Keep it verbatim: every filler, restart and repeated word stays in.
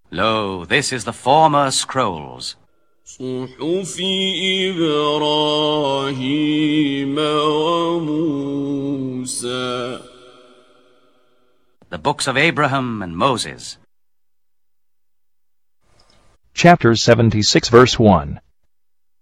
Lo, this is the former scrolls. صحف إبراهيم وموسى. The books of Abraham and Moses. Chapter seventy-six, verse one.